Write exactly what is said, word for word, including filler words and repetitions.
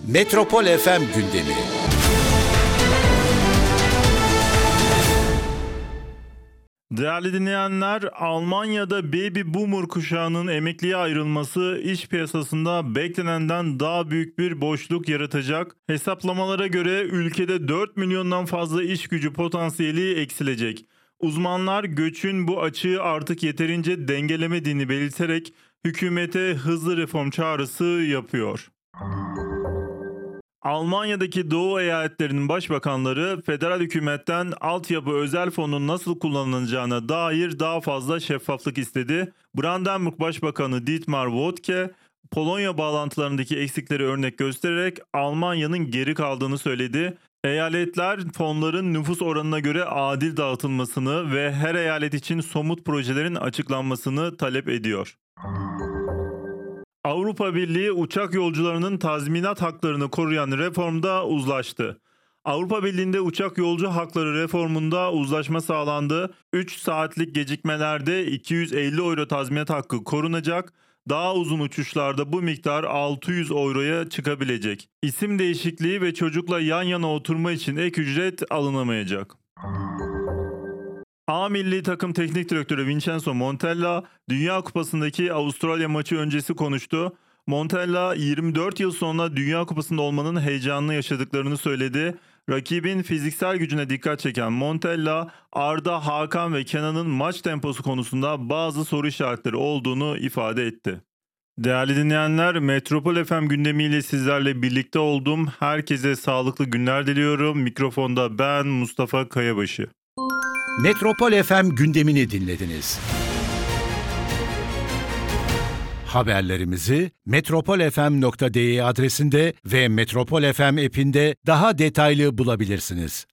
Metropol F M gündemi. Değerli dinleyenler, Almanya'da Baby Boomer kuşağının emekliye ayrılması iş piyasasında beklenenden daha büyük bir boşluk yaratacak. Hesaplamalara göre ülkede dört milyondan fazla iş gücü potansiyeli eksilecek. Uzmanlar göçün bu açığı artık yeterince dengelemediğini belirterek hükümete hızlı reform çağrısı yapıyor. Almanya'daki Doğu eyaletlerinin başbakanları federal hükümetten altyapı özel fonun nasıl kullanılacağına dair daha fazla şeffaflık istedi. Brandenburg Başbakanı Dietmar Woidke, Polonya bağlantılarındaki eksikleri örnek göstererek Almanya'nın geri kaldığını söyledi. Eyaletler fonların nüfus oranına göre adil dağıtılmasını ve her eyalet için somut projelerin açıklanmasını talep ediyor. Avrupa Birliği uçak yolcularının tazminat haklarını koruyan reformda uzlaştı. Avrupa Birliği'nde uçak yolcu hakları reformunda uzlaşma sağlandı. üç saatlik gecikmelerde iki yüz elli euro tazminat hakkı korunacak. Daha uzun uçuşlarda bu miktar altı yüz euroya çıkabilecek. İsim değişikliği ve çocukla yan yana oturma için ek ücret alınamayacak. A milli takım teknik direktörü Vincenzo Montella, Dünya Kupası'ndaki Avustralya maçı öncesi konuştu. Montella, yirmi dört yıl sonra Dünya Kupası'nda olmanın heyecanını yaşadıklarını söyledi. Rakibin fiziksel gücüne dikkat çeken Montella, Arda, Hakan ve Kenan'ın maç temposu konusunda bazı soru işaretleri olduğunu ifade etti. Değerli dinleyenler, Metropol F M gündemiyle sizlerle birlikte oldum. Herkese sağlıklı günler diliyorum. Mikrofonda ben Mustafa Kayabaşı. Metropol F M gündemini dinlediniz. Haberlerimizi metropol f m nokta d e adresinde ve Metropol F M app'inde daha detaylı bulabilirsiniz.